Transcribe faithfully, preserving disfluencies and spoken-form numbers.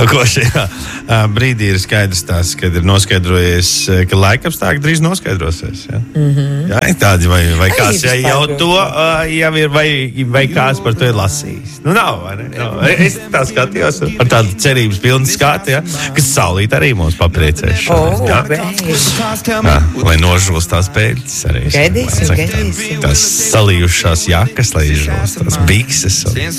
Ko šajā brīdī ir skaidrs tās, kad ir noskaidrojies, ka laikapstākļi drīz noskaidrosies. Ja? Mm-hmm. Jā, tādi, vai, vai kāds ja, jau to jau ir, vai, vai kāds par to ir lasījis. Nu, nav, vai ne? No, es tā skatījos ar tādu cerības pilnu skatu, ja? Kas saulīt arī mūs papriecēs. Oh, ja? Jā, lai nožūst tās pēļķis arī. Gaidīsim, gaidīsim. Tās salījušās jakas, lai izžūst tās bikses. Un...